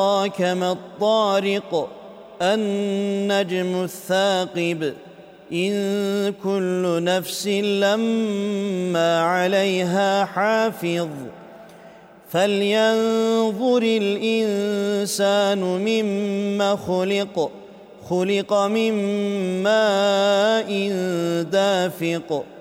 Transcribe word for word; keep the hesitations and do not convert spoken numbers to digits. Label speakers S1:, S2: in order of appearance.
S1: أدراك ما الطارق النجم الثاقب إن كل نفس لما عليها حافظ فلينظر الإنسان مما خلق خلق من ماء دافق